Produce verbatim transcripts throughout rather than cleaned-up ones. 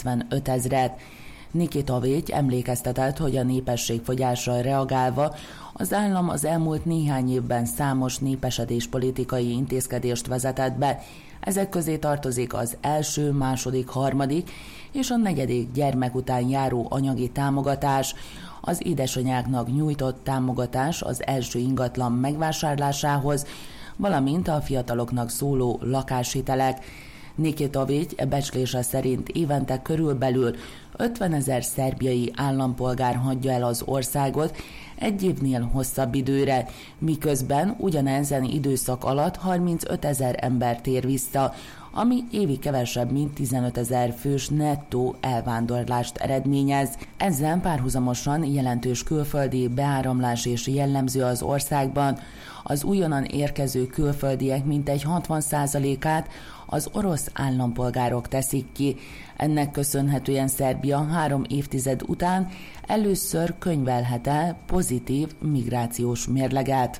kilencvenöt ezret. Nikitovics emlékeztetett, hogy a népességfogyásra reagálva az állam az elmúlt néhány évben számos népesedés politikai intézkedést vezetett be. Ezek közé tartozik az első, második, harmadik és a negyedik gyermek után járó anyagi támogatás, az édesanyáknak nyújtott támogatás az első ingatlan megvásárlásához, valamint a fiataloknak szóló lakáshitelek. Nikitovics becslése szerint évente körülbelül ötvenezer szerbiai állampolgár hagyja el az országot egy évnél hosszabb időre, miközben ugyanezen időszak alatt harmincötezer ember tér vissza, ami évi kevesebb, mint tizenötezer fős nettó elvándorlást eredményez. Ezzel párhuzamosan jelentős külföldi beáramlás és jellemző az országban. Az újonnan érkező külföldiek mintegy hatvan százalékát az orosz állampolgárok teszik ki. Ennek köszönhetően Szerbia három évtized után először könyvelhet el pozitív migrációs mérleget.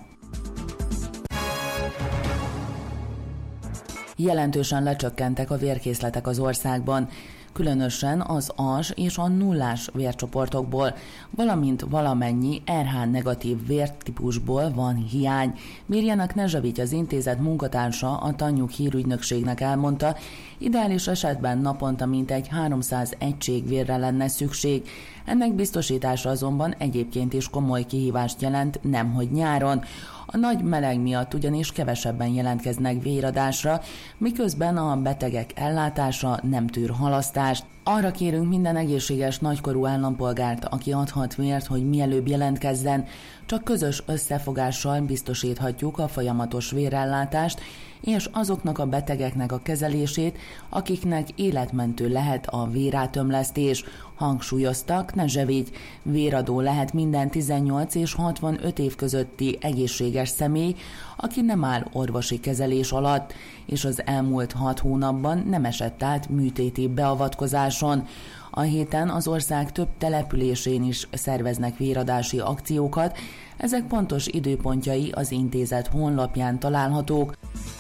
Jelentősen lecsökkentek a vérkészletek az országban, különösen az as és a nullás vércsoportokból, valamint valamennyi er há negatív vértípusból van hiány. Mirjana Knežević, az intézet munkatársa, a Tanjug hírügynökségnek elmondta, ideális esetben naponta mintegy háromszáz egység vérre lenne szükség. Ennek biztosítása azonban egyébként is komoly kihívást jelent, nemhogy nyáron. A nagy meleg miatt ugyanis kevesebben jelentkeznek véradásra, miközben a betegek ellátása nem tűr halasztást. Arra kérünk minden egészséges nagykorú állampolgárt, aki adhat vért, hogy mielőbb jelentkezzen, csak közös összefogással biztosíthatjuk a folyamatos vérellátást, és azoknak a betegeknek a kezelését, akiknek életmentő lehet a vérátömlesztés, hangsúlyozta Knežević. Véradó lehet minden tizennyolc és hatvanöt év közötti egészséges személy, aki nem áll orvosi kezelés alatt, és az elmúlt hat hónapban nem esett át műtéti beavatkozáson. A héten az ország több településén is szerveznek véradási akciókat, ezek pontos időpontjai az intézet honlapján találhatók.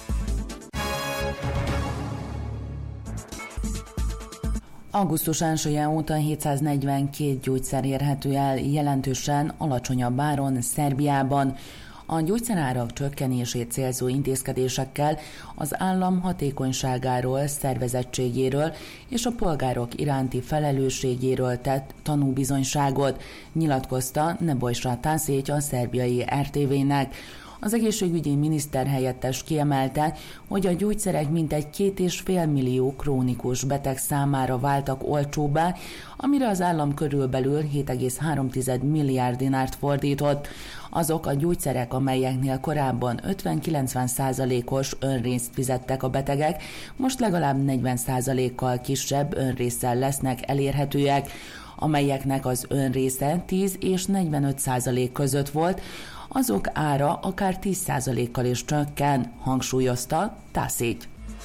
Augusztus elsője óta hétszáznegyvenkét gyógyszer érhető el jelentősen alacsonyabb áron Szerbiában. A gyógyszerárak csökkenését célzó intézkedésekkel az állam hatékonyságáról, szervezettségéről és a polgárok iránti felelősségéről tett tanúbizonyságot, nyilatkozta Nebojša Tasić a szerbiai er té vének. Az egészségügyi miniszter helyettes kiemelte, hogy a gyógyszerek mintegy két és fél millió krónikus beteg számára váltak olcsóbbá, amire az állam körülbelül hét egész három milliárd dinárt fordított. Azok a gyógyszerek, amelyeknél korábban ötven-kilencven százalékos önrészt fizettek a betegek, most legalább negyven százalékkal kisebb önrésszel lesznek elérhetőek, amelyeknek az önrésze tíz és negyvenöt százalék között volt, azok ára akár tíz százalékkal is csökken, hangsúlyozta Tasić.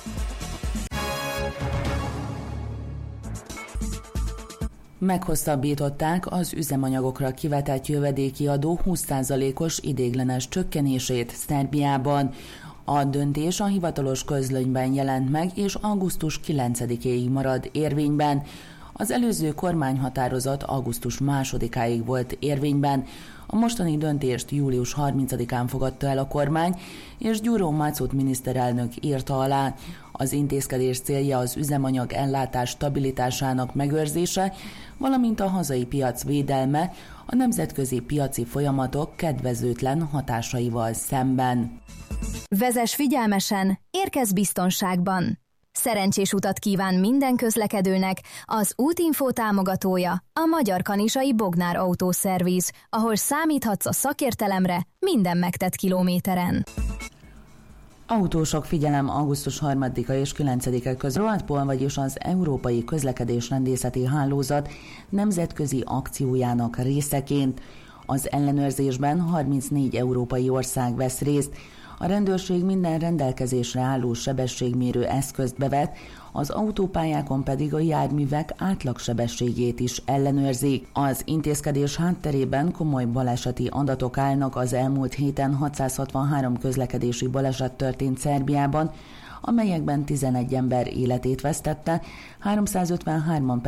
Meghosszabbították az üzemanyagokra kivetett jövedéki adó húsz százalékos ideiglenes csökkenését Szerbiában. A döntés a hivatalos közlönyben jelent meg, és augusztus kilencedikéig marad érvényben. Az előző kormányhatározat augusztus másodikáig volt érvényben. A mostani döntést július harmincadikán fogadta el a kormány, és Gyuro Macut miniszterelnök írta alá. Az intézkedés célja az üzemanyag ellátás stabilitásának megőrzése, valamint a hazai piac védelme a nemzetközi piaci folyamatok kedvezőtlen hatásaival szemben. Vezess figyelmesen, érkezz biztonságban! Szerencsés utat kíván minden közlekedőnek az Útinfo támogatója, a Magyar Kanizsai Bognár Autószerviz, ahol számíthatsz a szakértelemre minden megtett kilométeren. Autósok, figyelem, augusztus harmadika és kilencedike között RoadPol, vagyis az Európai Közlekedésrendészeti Hálózat nemzetközi akciójának részeként. Az ellenőrzésben harmincnégy európai ország vesz részt. A rendőrség minden rendelkezésre álló sebességmérő eszközt bevet, az autópályákon pedig a járművek átlagsebességét is ellenőrzik. Az intézkedés hátterében komoly baleseti adatok állnak. Az elmúlt héten hatszázhatvanhárom közlekedési baleset történt Szerbiában, amelyekben tizenegy ember életét vesztette, háromszázötvenhárman